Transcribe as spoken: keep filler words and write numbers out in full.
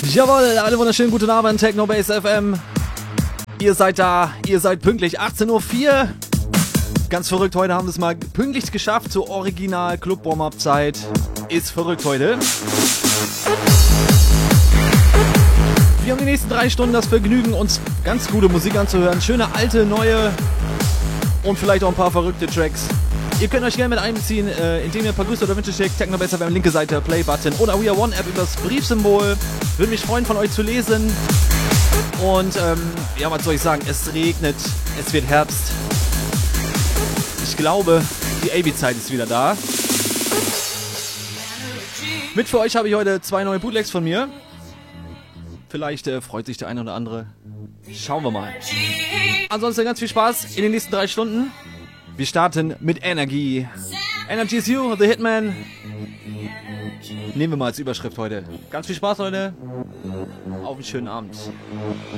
Jawohl, alle wunderschönen guten Abend, Technobase F M. Ihr seid da, ihr seid pünktlich, achtzehn Uhr vier. Ganz verrückt, heute haben wir es mal pünktlich geschafft zur Original Club Warm-Up Zeit. Ist verrückt heute. Wir haben die nächsten drei Stunden das Vergnügen, uns ganz gute Musik anzuhören. Schöne alte, neue und vielleicht auch ein paar verrückte Tracks. Ihr könnt euch gerne mit einbeziehen, äh, indem ihr ein paar Grüße oder Wünsche schickt. Technobase F M, linke Seite, Play-Button oder We Are One App über das Briefsymbol. Würde mich freuen, von euch zu lesen. Und ähm, ja, was soll ich sagen? Es regnet, es wird Herbst. Ich glaube, die A B-Zeit ist wieder da. Mit für euch habe ich heute zwei neue Bootlegs von mir. Vielleicht äh, freut sich der eine oder andere. Schauen wir mal. Ansonsten ganz viel Spaß in den nächsten drei Stunden. Wir starten mit Energy. Energy is You, The Hitman. Nehmen wir mal als Überschrift heute. Ganz viel Spaß, Leute. Auf einen schönen Abend.